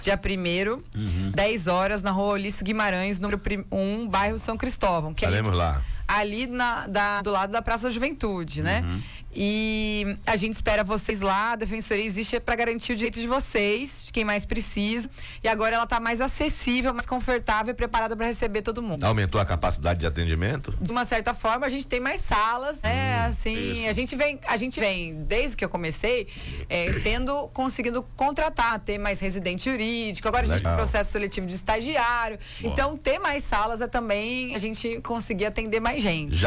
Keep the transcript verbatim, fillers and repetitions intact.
dia primeiro, uhum. dez horas, na rua Ulisses Guimarães, número um, bairro São Cristóvão. Que Estaremos ali, lá. Ali na, da, do lado da Praça da Juventude, né? Uhum. E a gente espera vocês lá. A Defensoria existe para garantir o direito de vocês, de quem mais precisa. E agora ela está mais acessível, mais confortável e preparada para receber todo mundo. Aumentou a capacidade de atendimento? De uma certa forma, a gente tem mais salas, né? Hum, assim, isso. a gente vem, a gente vem, desde que eu comecei, é, tendo, conseguindo contratar, ter mais residente jurídico. Agora a gente Legal. tem processo seletivo de estagiário. Boa. Então, ter mais salas é também a gente conseguir atender mais gente. Já